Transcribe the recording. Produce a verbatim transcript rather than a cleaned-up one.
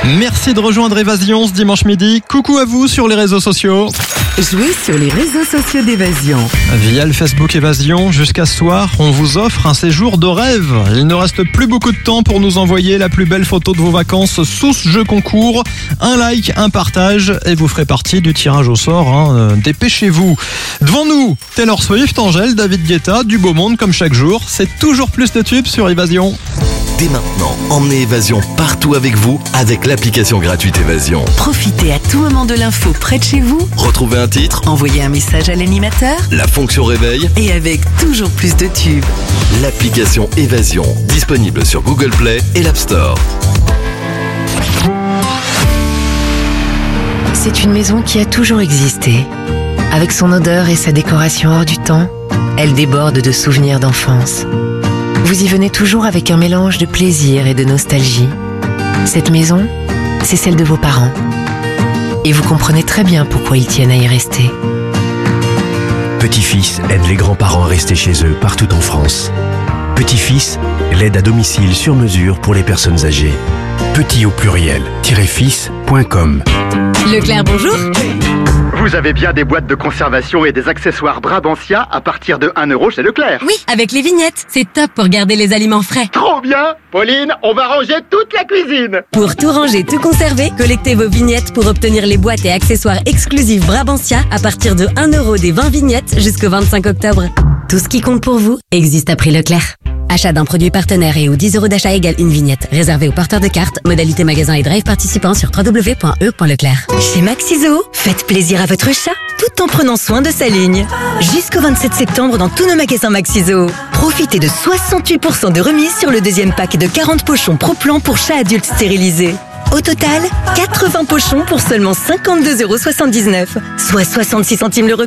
Merci de rejoindre Évasion ce dimanche midi. Coucou à vous sur les réseaux sociaux. Jouez sur les réseaux sociaux d'Évasion. Via le Facebook Évasion, jusqu'à ce soir, on vous offre un séjour de rêve. Il ne reste plus beaucoup de temps pour nous envoyer la plus belle photo de vos vacances sous ce jeu concours. Un like, un partage et vous ferez partie du tirage au sort. Hein. Dépêchez-vous. Devant nous, Taylor Swift, Angèle, David Guetta, du beau monde comme chaque jour. C'est toujours plus de tubes sur Évasion. Dès maintenant, emmenez Évasion partout avec vous avec l'application gratuite Évasion. Profitez à tout moment de l'info près de chez vous. Retrouvez un titre, Envoyez un message à l'animateur. la fonction réveil, Et avec toujours plus de tubes. l'application Évasion, disponible sur Google Play et l'App Store. C'est une maison qui a toujours existé. Avec son odeur et sa décoration hors du temps, elle déborde de souvenirs d'enfance. Vous y venez toujours avec un mélange de plaisir et de nostalgie. Cette maison, c'est celle de vos parents. Et vous comprenez très bien pourquoi ils tiennent à y rester. Petit-fils aide les grands-parents à rester chez eux partout en France. Petit-fils, l'aide à domicile sur mesure pour les personnes âgées. Petit au pluriel, fils point com. Leclerc, bonjour. Vous avez bien des boîtes de conservation et des accessoires Brabantia à partir de un euro chez Leclerc. Oui, avec les vignettes. C'est top pour garder les aliments frais. Trop bien! Pauline, on va ranger toute la cuisine. Pour tout ranger, tout conserver, collectez vos vignettes pour obtenir les boîtes et accessoires exclusifs Brabantia à partir de un euro des vingt vignettes jusqu'au vingt-cinq octobre. Tout ce qui compte pour vous existe à prix Leclerc. Achat d'un produit partenaire et ou dix euros d'achat égale une vignette. Réservé aux porteurs de cartes. Modalité magasin et drive participants sur w w w point e point leclerc. Chez Maxiso, faites plaisir à votre chat tout en prenant soin de sa ligne. Jusqu'au vingt-sept septembre dans tous nos magasins Maxiso. Profitez de soixante-huit pour cent de remise sur le deuxième pack de quarante pochons Pro-Plan pour chat adulte stérilisé. Au total, quatre-vingts pochons pour seulement cinquante-deux euros soixante-dix-neuf, soit soixante-six centimes le repas.